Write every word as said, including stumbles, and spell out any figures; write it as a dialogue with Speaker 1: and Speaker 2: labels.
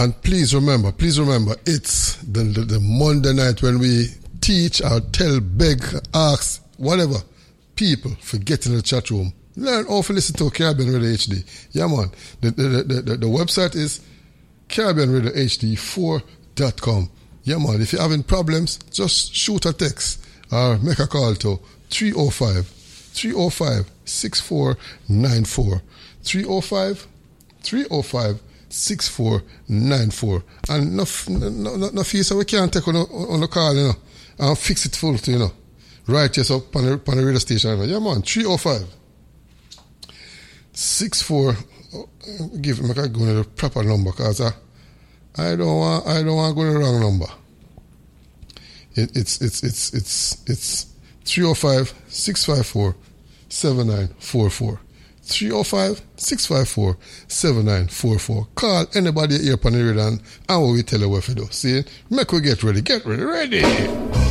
Speaker 1: And please remember, please remember, it's the, the, the Monday night when we teach or tell, beg, ask, whatever, people for getting in the chat room. Learn how to listen to Caribbean Radio H D. Yeah, man. The, the, the, the, the website is Caribbean Radio H D four dot com. Yeah, man. If you're having problems, just shoot a text or make a call to three oh five, three oh five, six four nine four. three oh five, three oh five, six four nine four. And no, no, no, no fees, so we can't take on, on the call, you know, and fix it full, you know. Right, yes, up on the, on the radio station. Yeah, man, three oh five, six four, give me, I can go to the proper number, because I, I don't want, I don't want to go to the wrong number. It, it's, it's, it's, it's, it's three oh five, six five four, seven nine four four. three oh five, six five four, seven nine four four. Call anybody here on the radio and I will tell you what to do. See, make we get ready. Get ready, ready.